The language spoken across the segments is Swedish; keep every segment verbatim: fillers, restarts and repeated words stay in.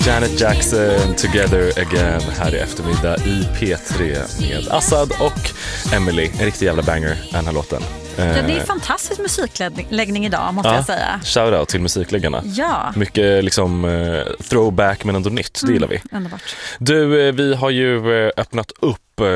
Janet Jackson, Together Again här i eftermiddag i P tre med Assad och Emily. En riktig jävla banger, den här låten. Ja, det är fantastisk musikläggning idag, måste ja, jag säga. Shoutout till musikläggarna. Ja. Mycket liksom uh, throwback men ändå nytt, det mm, gillar vi. Underbart. Du, vi har ju öppnat upp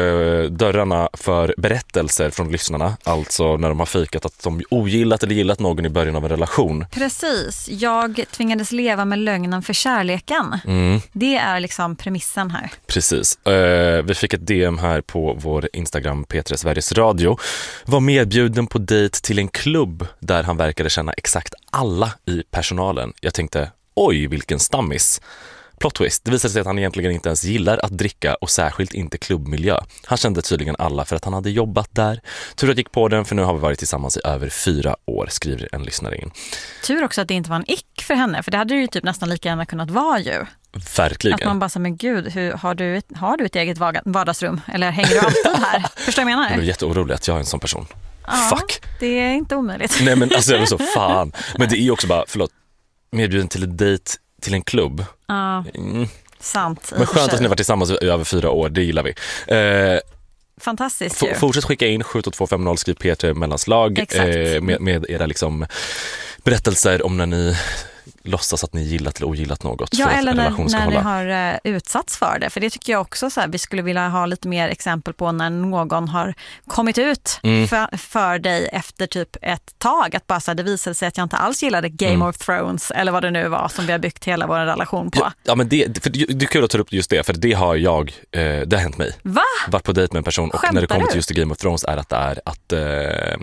dörrarna för berättelser från lyssnarna, alltså när de har fikat att de ogillat eller gillat någon i början av en relation. Precis, jag tvingades leva med lögnen för kärleken. Mm. Det är liksom premissen här. Precis, uh, vi fick ett D M här på vår Instagram P tre Sveriges Radio. Var medbjuden på dejt till en klubb där han verkade känna exakt alla i personalen. Jag tänkte, oj vilken stammis. Plot twist, det visade sig att han egentligen inte ens gillar att dricka och särskilt inte klubbmiljö. Han kände tydligen alla för att han hade jobbat där. Tur att gick på den, för nu har vi varit tillsammans i över fyra år, skriver en lyssnare in. Tur också att det inte var en ick för henne, för det hade ju typ nästan lika gärna kunnat vara ju. Verkligen. Att man bara säger, men gud, hur, har, du ett, har du ett eget vardagsrum? Eller hänger du alltid här? Förstår jag menar? Jag blev jätteorolig att jag är en sån person. Ja, fuck. Det är inte omöjligt. Nej men alltså jag är så fan. Men det är ju också bara, förlåt, medbjuden till en dejt till en klubb. Ja, mm. sant. Men skönt att ni var tillsammans i över fyra år, det gillar vi. Eh, Fantastiskt f- ju. Fortsätt skicka in sju två två fem noll, skriv P tre mellanslag eh, med, med era liksom berättelser om när ni låtsas att ni gillat eller ogillat något. Ja, för eller att när, relation ska när ni hålla. har uh, utsatts för det. För det tycker jag också så här, vi skulle vilja ha lite mer exempel på när någon har kommit ut mm. för, för dig efter typ ett tag. Att bara så här, det visade sig att jag inte alls gillade Game mm. of Thrones eller vad det nu var som vi har byggt hela vår relation på. Ja, ja men det, för det, det är kul att ta upp just det, för det har jag, eh, det har hänt mig. Va? Varit på dejt med en person och Skämtar när det kommer du? till just Game of Thrones är att det är att eh,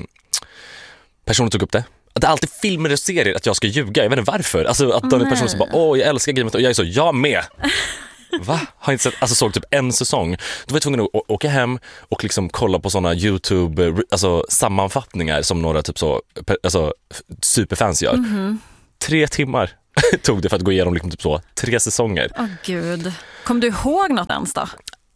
personen tog upp det. Att det är alltid filmer och serier att jag ska ljuga. Jag vet inte varför. Alltså att den person som bara, åh jag älskar Game of Thrones. Jag är så, jag med. Va? Har inte sett, alltså såg typ en säsong. Då var jag tvungen att å- åka hem och liksom kolla på såna YouTube alltså sammanfattningar som några typ så alltså superfans gör. Mm-hmm. Tre timmar tog det för att gå igenom liksom typ så tre säsonger. Åh gud. Kom du ihåg något ens då?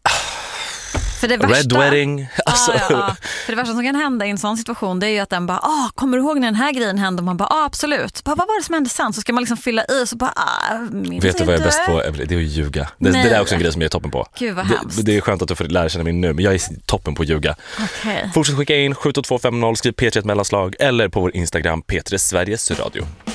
För det värsta, Red Wedding. Alltså. Ah, ja, ja. För det värsta som kan hända i en sån situation, det är ju att den bara, ah, kommer du ihåg när den här grejen hände? Och man bara, ah, absolut. Bara, vad var det som hände sen? Så ska man liksom fylla i och så bara, ah, minns vet du vad jag är inte. bäst på? Det är att ljuga. Det, det där är också en grej som jag är toppen på. Gud vad det, hemskt. det är skönt att du får lära känna mig nu, men jag är toppen på att ljuga. Okay. Fortsätt skicka in sju två två fem noll, skriv P tre ett mellanslag eller på vår Instagram P tre Sveriges Radio.